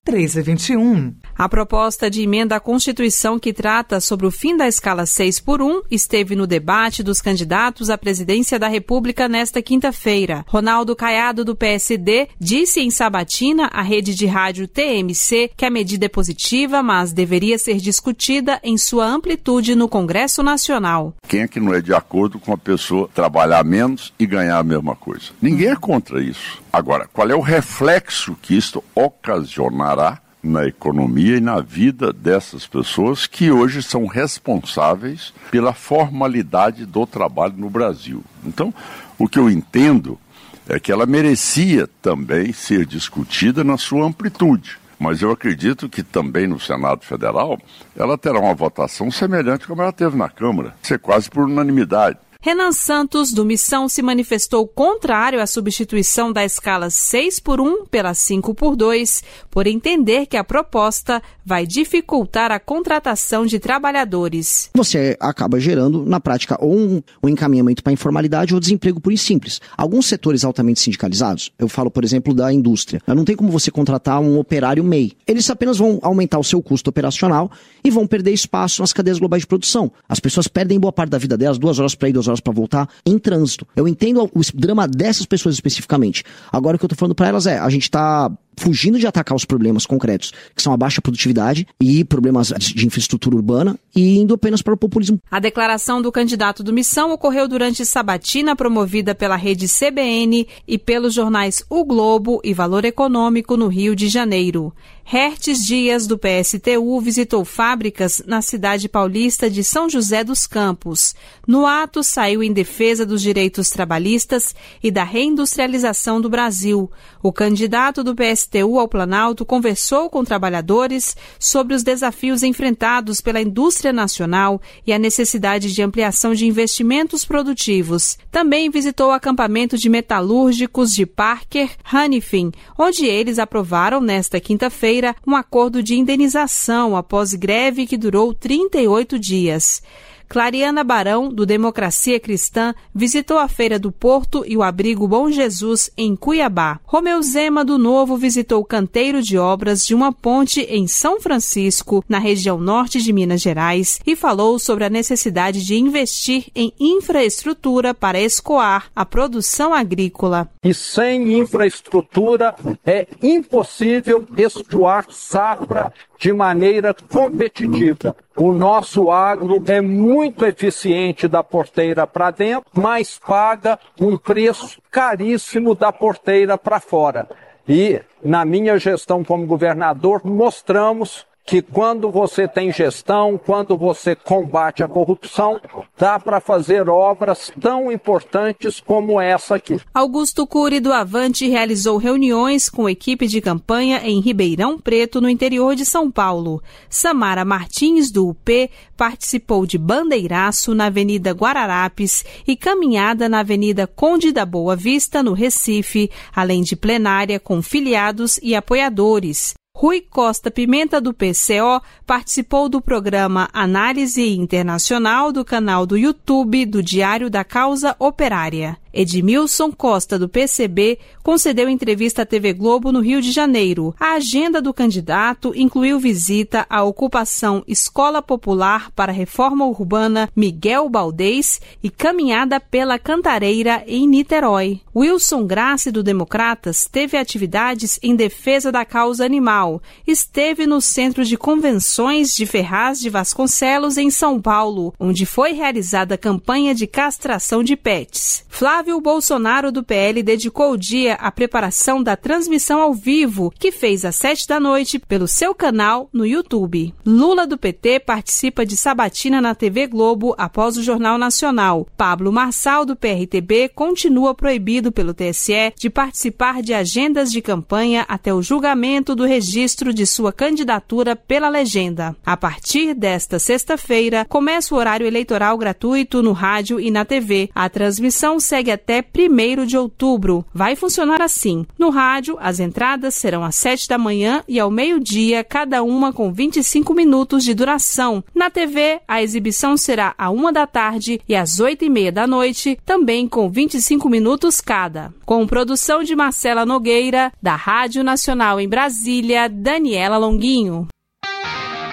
13h21. A proposta de emenda à Constituição que trata sobre o fim da escala 6x1 esteve no debate dos candidatos à presidência da República nesta quinta-feira. Ronaldo Caiado, do PSD, disse em sabatina à rede de rádio TMC que a medida é positiva, mas deveria ser discutida em sua amplitude no Congresso Nacional. Quem é que não é de acordo com a pessoa trabalhar menos e ganhar a mesma coisa? Ninguém é contra isso. Agora, qual é o reflexo que isto ocasionará na economia e na vida dessas pessoas que hoje são responsáveis pela formalidade do trabalho no Brasil? Então, o que eu entendo é que ela merecia também ser discutida na sua amplitude. Mas eu acredito que também no Senado Federal ela terá uma votação semelhante como ela teve na Câmara, ser quase por unanimidade. Renan Santos, do Missão, se manifestou contrário à substituição da escala 6x1 pela 5x2, por entender que a proposta vai dificultar a contratação de trabalhadores. Você acaba gerando, na prática, ou um encaminhamento para a informalidade ou desemprego puro e simples. Alguns setores altamente sindicalizados, eu falo, por exemplo, da indústria, não tem como você contratar um operário MEI. Eles apenas vão aumentar o seu custo operacional e vão perder espaço nas cadeias globais de produção. As pessoas perdem boa parte da vida delas, 2 horas para ir, 2 horas para voltar, em trânsito. Eu entendo o drama dessas pessoas especificamente. Agora o que eu tô falando para elas é, a gente tá fugindo de atacar os problemas concretos, que são a baixa produtividade e problemas de infraestrutura urbana, e indo apenas para o populismo. A declaração do candidato do Missão ocorreu durante sabatina promovida pela rede CBN e pelos jornais O Globo e Valor Econômico no Rio de Janeiro. Hertes Dias, do PSTU, visitou fábricas na cidade paulista de São José dos Campos. No ato, saiu em defesa dos direitos trabalhistas e da reindustrialização do Brasil. O candidato do PSTU ao Planalto conversou com trabalhadores sobre os desafios enfrentados pela indústria nacional e a necessidade de ampliação de investimentos produtivos. Também visitou o acampamento de metalúrgicos de Parker Hannifin, onde eles aprovaram nesta quinta-feira um acordo de indenização após greve que durou 38 dias. Clariana Barão, do Democracia Cristã, visitou a Feira do Porto e o Abrigo Bom Jesus, em Cuiabá. Romeu Zema, do Novo, visitou o canteiro de obras de uma ponte em São Francisco, na região norte de Minas Gerais, e falou sobre a necessidade de investir em infraestrutura para escoar a produção agrícola. E sem infraestrutura é impossível escoar safra de maneira competitiva. O nosso agro é muito eficiente da porteira para dentro, mas paga um preço caríssimo da porteira para fora. E, na minha gestão como governador, mostramos que quando você tem gestão, quando você combate a corrupção, dá para fazer obras tão importantes como essa aqui. Augusto Cury, do Avante, realizou reuniões com equipe de campanha em Ribeirão Preto, no interior de São Paulo. Samara Martins, do UP, participou de bandeiraço na Avenida Guararapes e caminhada na Avenida Conde da Boa Vista, no Recife, além de plenária com filiados e apoiadores. Rui Costa Pimenta, do PCO, participou do programa Análise Internacional do canal do YouTube do Diário da Causa Operária. Edmilson Costa, do PCB, concedeu entrevista à TV Globo no Rio de Janeiro. A agenda do candidato incluiu visita à ocupação Escola Popular para Reforma Urbana Miguel Baldez e caminhada pela Cantareira em Niterói. Wilson Grassi, do Democratas, teve atividades em defesa da causa animal. Esteve no Centro de Convenções de Ferraz de Vasconcelos, em São Paulo, onde foi realizada a campanha de castração de pets. Flávio Bolsonaro, do PL, dedicou o dia à preparação da transmissão ao vivo, que fez às 19h pelo seu canal no YouTube. Lula, do PT, participa de sabatina na TV Globo após o Jornal Nacional. Pablo Marçal, do PRTB, continua proibido pelo TSE de participar de agendas de campanha até o julgamento do registro de sua candidatura pela legenda. A partir desta sexta-feira, começa o horário eleitoral gratuito no rádio e na TV. A transmissão segue segue até 1º de outubro. Vai funcionar assim. No rádio, as entradas serão às 7 da manhã e ao meio-dia, cada uma com 25 minutos de duração. Na TV, a exibição será à 1 da tarde e às 8h30 da noite, também com 25 minutos cada. Com produção de Marcela Nogueira, da Rádio Nacional em Brasília, Daniela Longuinho.